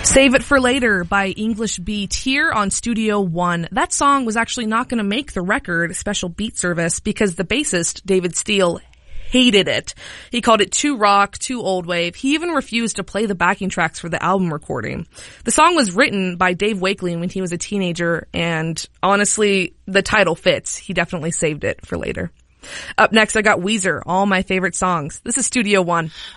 Save It for Later by English Beat here on Studio One. That song was actually not going to make the record Special Beat Service because the bassist, David Steele, hated it. He called it too rock, too old wave. He even refused to play the backing tracks for the album recording. The song was written by Dave Wakeling when he was a teenager, and honestly, the title fits. He definitely saved it for later. Up next, I got Weezer, all my favorite songs. This is Studio One.